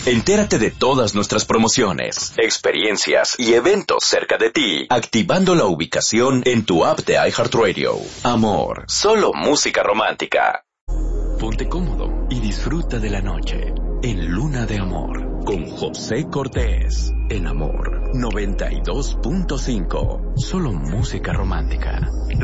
Entérate de todas nuestras promociones, experiencias y eventos cerca de ti, activando la ubicación en tu app de iHeartRadio. Amor, solo música romántica. Ponte cómodo y disfruta de la noche en Luna de Amor con José Cortés. En Amor 92.5, solo música romántica.